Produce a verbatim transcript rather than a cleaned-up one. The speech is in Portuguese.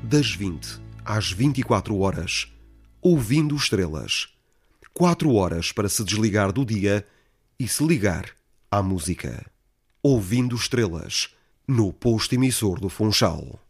das vinte às vinte e quatro horas, ouvindo estrelas. Quatro horas para se desligar do dia e se ligar à música. Ouvindo estrelas, no posto emissor do Funchal.